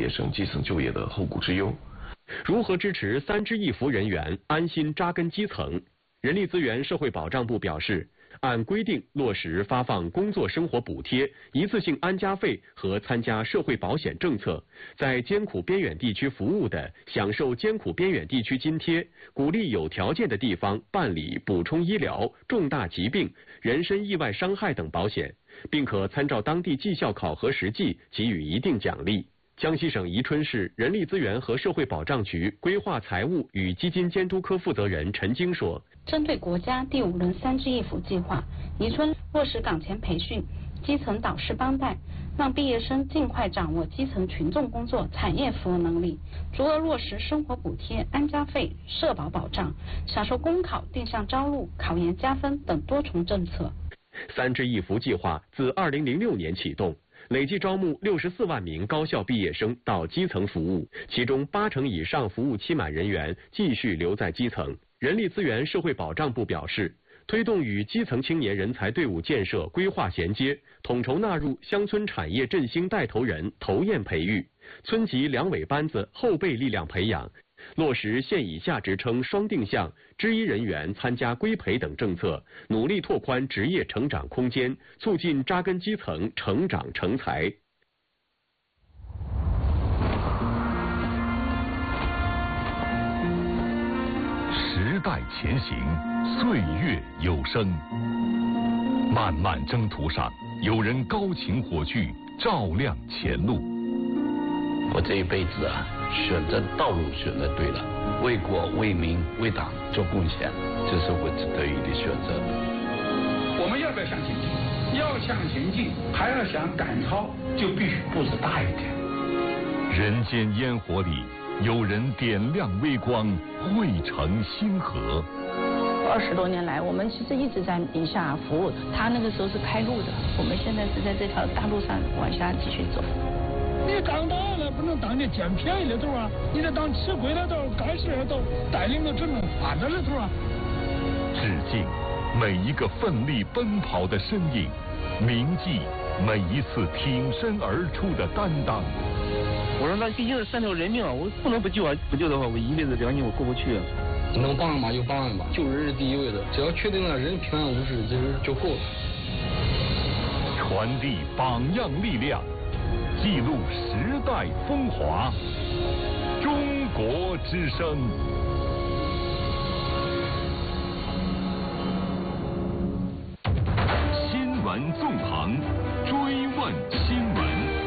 业生基层就业的后顾之忧。 如何支持3支一扶人员安心扎根基层？人力资源社会保障部表示，按规定落实发放工作生活补贴、一次性安家费和参加社会保险政策，在艰苦边远地区服务的，享受艰苦边远地区津贴，鼓励有条件的地方办理补充医疗、重大疾病、人身意外伤害等保险，并可参照当地绩效考核实际给予一定奖励。江西省宜春市人力资源和社会保障局规划财务与基金监督科负责人陈晶说， 针对国家第5轮3支一扶计划，宜春落实岗前培训、基层导师帮带，让毕业生尽快掌握基层群众工作、产业服务能力，逐额落实生活补贴、安家费、社保保障，享受公考、定向招录、考研加分等多重政策。 3支一扶计划自2006年启动，累计招募64万名高校毕业生到基层服务，其中80%以上服务期满人员继续留在基层。人力资源社会保障部表示，推动与基层青年人才队伍建设规划衔接，统筹纳入乡村产业振兴带头人投唁培育、村级两委班子后备力量培养，落实县以下职称双定向、支一人员参加规培等政策，努力拓宽职业成长空间，促进扎根基层成长成才。 时代前行，岁月有声。漫漫征途上，有人高擎火炬，照亮前路。 我这一辈子啊，选择道路选择对了，为国为民为党做贡献，这是我值得的选择。 我们要不要向前进？要向前进，还要想赶超，就必须步子大一点。 人间烟火里，有人点亮微光，汇成星河。 20多年来，我们其实一直在宁夏服务。他那个时候是开路的，我们现在是在这条大路上往下继续走。 你当党了不能当你捡便宜的头啊，你得当吃亏的头、干事的头，带领着这种发展的头啊。 致敬每一个奋力奔跑的身影，铭记每一次挺身而出的担当。 我说那毕竟是3条人命啊，我不能不救啊！不救的话，我一辈子良心我过不去啊。 能帮嘛就帮吧，救人是第一位的，只要确定了人平安无事，其实就够了。 传递榜样力量，记录时代风华。中国之声。新闻纵横，追问新闻。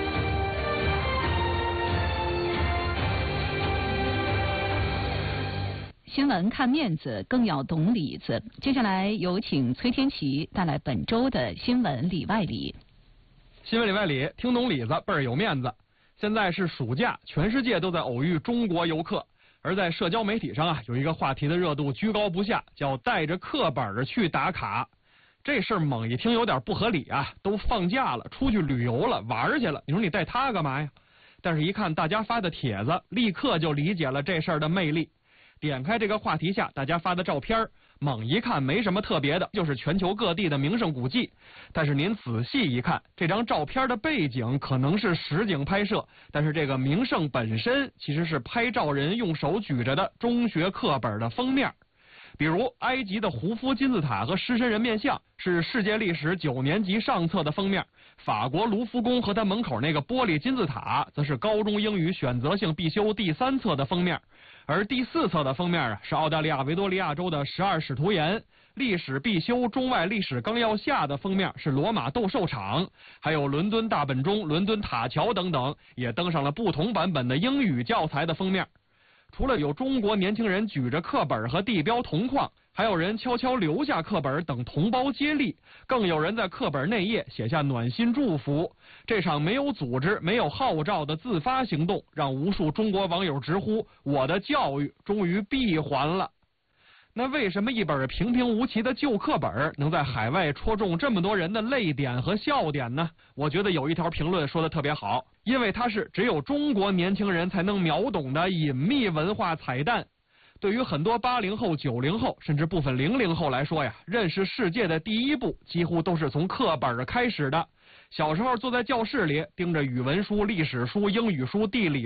新闻看面子，更要懂里子。接下来有请崔天琪带来本周的新闻里外里。 新闻里外里，听懂里子倍儿有面子。现在是暑假，全世界都在偶遇中国游客，而在社交媒体上啊，有一个话题的热度居高不下，叫带着课本去打卡。这事儿猛一听有点不合理啊，都放假了，出去旅游了，玩去了，你说你带它干嘛呀？但是一看大家发的帖子，立刻就理解了这事儿的魅力。点开这个话题下大家发的照片，猛一看没什么特别的，就是全球各地的名胜古迹。但是您仔细一看，这张照片的背景可能是实景拍摄，但是这个名胜本身其实是拍照人用手举着的中学课本的封面。比如埃及的胡夫金字塔和狮身人面像是世界历史9年级上册的封面，法国卢浮宫和他门口那个玻璃金字塔则是高中英语选择性必修第3册的封面，而第4册的封面是澳大利亚维多利亚州的12使徒岩，历史必修中外历史纲要下的封面是罗马斗兽场，还有伦敦大本钟、伦敦塔桥等等，也登上了不同版本的英语教材的封面。除了有中国年轻人举着课本和地标铜矿，还有人悄悄留下课本等同胞接力，更有人在课本内页写下暖心祝福。这场没有组织、没有号召的自发行动，让无数中国网友直呼：我的教育终于闭环了。那为什么一本平平无奇的旧课本能在海外戳中这么多人的泪点和笑点呢？我觉得有一条评论说的特别好，因为它是只有中国年轻人才能秒懂的隐秘文化彩蛋。对于很多80后、90后，甚至部分00后来说呀，认识世界的第一步几乎都是从课本开始的。小时候坐在教室里，盯着语文书、历史书、英语书、地理